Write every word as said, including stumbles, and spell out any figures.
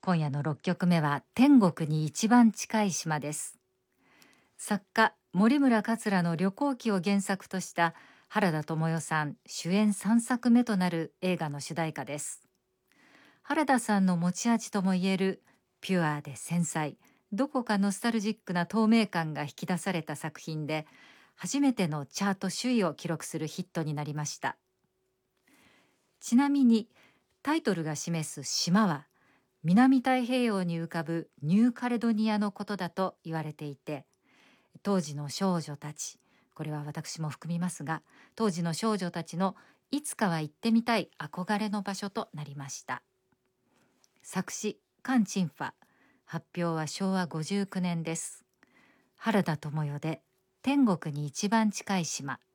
今夜のろっきょくめは天国に一番近い島です。作家森村桂の旅行記を原作とした原田知世さん主演さんさくめとなる映画の主題歌です。原田さんの持ち味ともいえるピュアで繊細、どこかノスタルジックな透明感が引き出された作品で、初めてのチャート首位を記録するヒットになりました。ちなみにタイトルが示す島は南太平洋に浮かぶニューカレドニアのことだと言われていて、当時の少女たち、これは私も含みますが、当時の少女たちのいつかは行ってみたい憧れの場所となりました。作詞カン・チンファ、発表はしょうわごじゅうきゅうねんです。原田知世で天国に一番近い島。